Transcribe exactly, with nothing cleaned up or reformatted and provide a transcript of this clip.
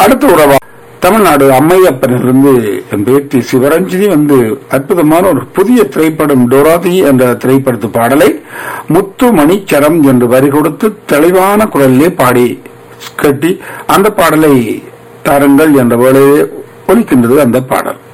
அடுத்த உறவா தமிழ்நாடு அம்மையப்பனிலிருந்து என் பேட்டி சிவரஞ்சினி வந்து அற்புதமான ஒரு புதிய திரைப்படம் டோராதி என்ற திரைப்படத்து பாடலை முத்துமணிச்சரம் என்று வரி கொடுத்து தெளிவான குரலிலே பாடி கட்டி அந்த பாடலை தாருங்கள் என்ற வேளையே ஒலிக்கின்றது அந்த பாடல்.